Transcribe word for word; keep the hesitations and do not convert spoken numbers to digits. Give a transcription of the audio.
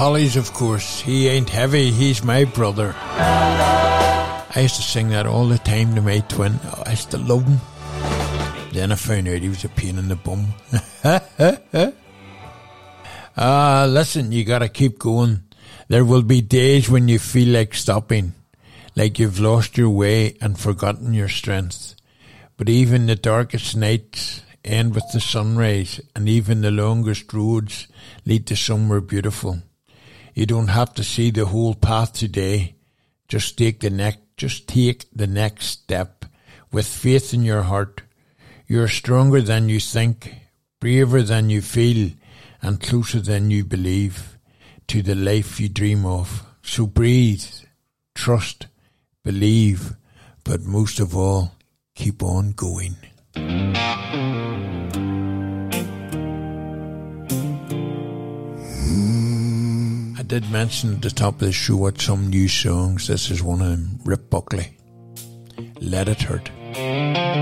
Hollies, of course. He ain't heavy, he's my brother. I used to sing that all the time to my twin. Oh, I used to love him. Then I found out he was a pain in the bum. Ah, uh, listen, you gotta keep going. There will be days when you feel like stopping, like you've lost your way and forgotten your strength. But even the darkest nights end with the sunrise, and even the longest roads lead to somewhere beautiful. You don't have to see the whole path today. Just take the next, just take the next step with faith in your heart. You're stronger than you think, braver than you feel, and closer than you believe to the life you dream of. So breathe, trust, believe, but most of all, keep on going. I did mention at the top of the show what some new songs. This is one of them, Rip Buckley. Let It Hurt.